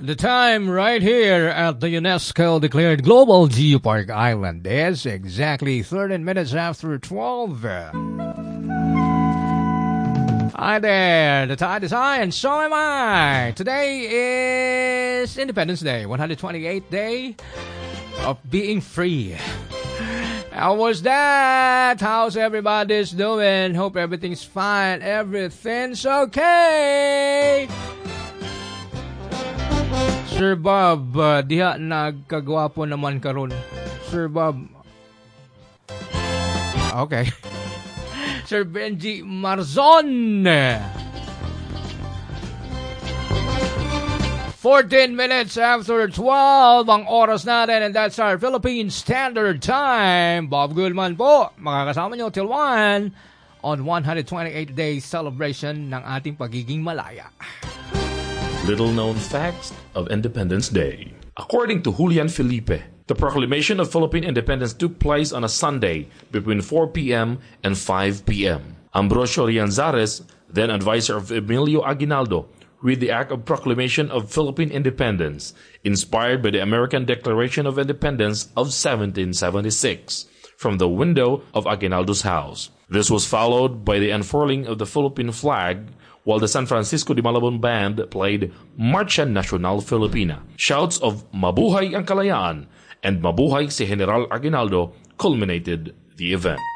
The time right here at the UNESCO-declared Global Geopark Island is exactly 13 minutes after 12. Hi there, the tide is high and so am I. Today is Independence Day, 128th day of being free. How was that? How's everybody's doing? Hope everything's fine. Everything's okay. Sir Bob, diha nagkagwapo naman karon. Sir Bob. Okay. Sir Benji Marzon. 14 minutes after 12 ang oras natin, and that's our Philippine Standard Time. Bob Gulman po, makakasama nyo till 1 on 128-day celebration ng ating pagiging malaya. Little-known facts of Independence Day. According to Julian Felipe, the proclamation of Philippine independence took place on a Sunday between 4 p.m. and 5 p.m. Ambrosio Rianzares, then advisor of Emilio Aguinaldo, read the Act of Proclamation of Philippine Independence, inspired by the American Declaration of Independence of 1776, from the window of Aguinaldo's house. This was followed by the unfurling of the Philippine flag, while the San Francisco de Malabon Band played Marcha Nacional Filipina. Shouts of Mabuhay ang Kalayaan and Mabuhay si General Aguinaldo culminated the event.